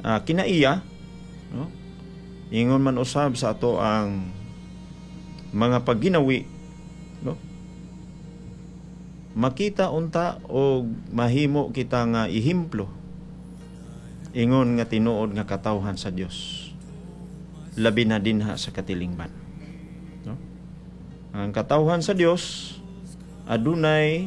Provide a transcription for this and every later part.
kinaiya, no? Ingon man usab sa ato ang mga pagginawi, no? Makita unta o mahimo kita nga ihimplo ingon nga tinuod nga katawhan sa Dios, labi na dinha sa katilingban, no? Ang katawhan sa Dios adunay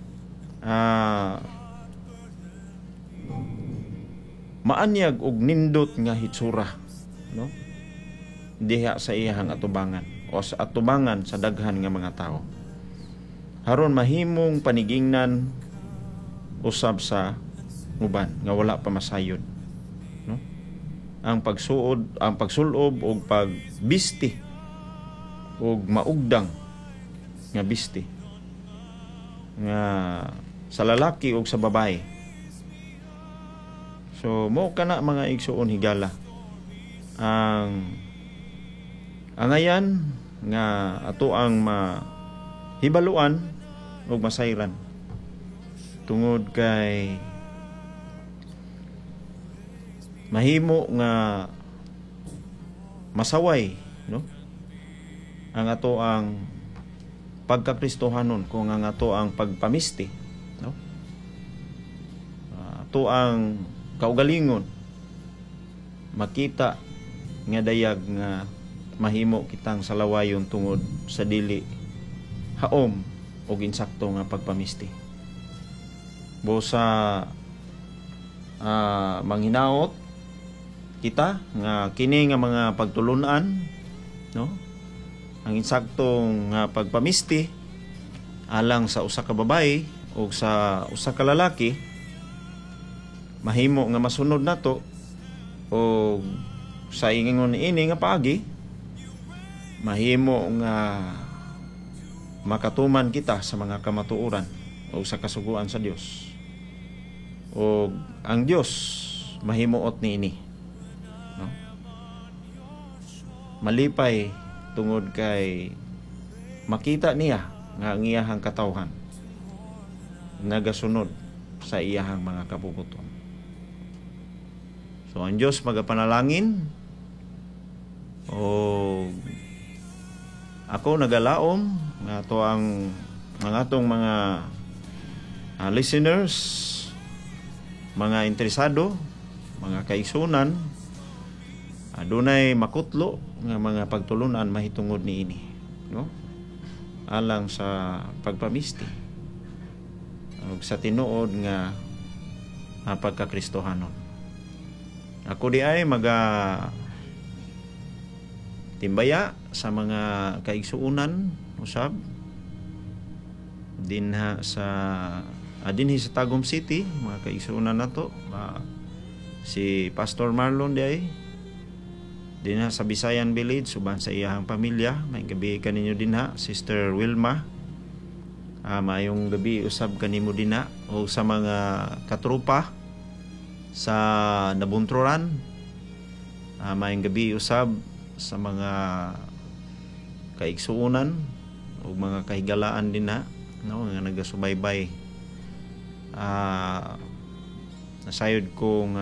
maanyag og nindot nga hitsura, no? Diha sa iyang atubangan o sa atubangan sa daghan nga mga tao, haron mahimong panigingnan usab sa uban nga wala pa masayod, no? Ang pagsulob og pagbisti og maugdang nga bisti nga sa lalaki o sa babae. So mo kana mga igsuon higala ang angayan nga ato ang mahibaluan o masayran tungod kay mahimo nga masaway, no? Ang ato ang pagkakristohanon kung ang ato ang pagpamisti, no? Ato ang kaugalingon makita nga dayag nga mahimo kitang salawayon tungod sa dili haom o insakto nga pagpamisti. Busa manghinaot kita nga kini nga mga pagtulunan, no? Ang insaktong nga pagpamisti alang sa usa ka babae o sa usa ka lalaki mahimo nga masunod nato o sa ingon ini nga paagi mahimo nga makatuman kita sa mga kamatuoran o sa kasuguan sa Dios, o ang Dios mahimuot niini, no? Malipay tungod kay makita niya nga ang iyahang katawhan nagasunod sa iyahang mga kapuputon. So ang Diyos magapanalangin o ako nagalaom nga to ang mga atong mga listeners, mga interesado, mga kaigsunan, adunay makutlo nga mga pagtulunan mahitungod niini, no? Alang sa pagpamisti ug sa tinuod nga pagkakristohanon. Ako di ay timbaya sa mga kaigsuunan usab dinhi sa Tagum City, mga kaigsuunan nato, si Pastor Marlon di ay dinha sa Bisayan Village suban sa iyahang pamilya. May gabi kaninyo dinha Sister Wilma, maayong gabi usab kanimo dinha, o sa mga katrupa sa Nabunturan, maayong gabi usab sa mga kaigsuunan o mga kahigalaan dinha, no, nga nagasubaybay. Nasayod kong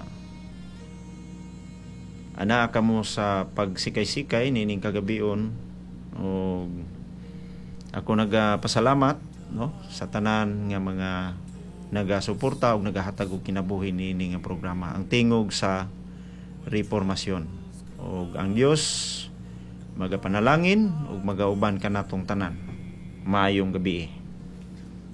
ana ka mo sa pagsikay-sikay nining kagabion, o ako nagapasalamat, no, sa tanan nga mga nagasuporta og nagahatag og kinabuhi nining nga programa, ang tingog sa reformasyon. Og ang Dios magapanalangin ug magauban kanatong tanan. Maayong gabi.